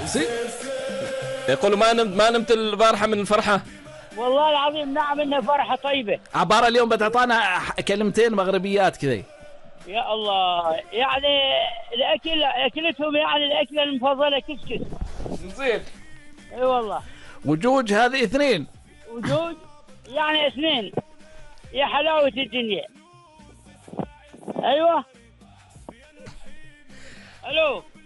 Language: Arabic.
يقولوا ما نمت البارحة من الفرحة. والله العظيم نعم انها فرحة طيبة. عبارة اليوم بتعطانا كلمتين مغربيات كذا. يا الله، يعني اكلتهم يعني الاكلة المفضلة كسكس. زين. اي والله. وجوج هذه 2. وجوج يعني 2. يا حلاوة الدنيا. ايوه. الو.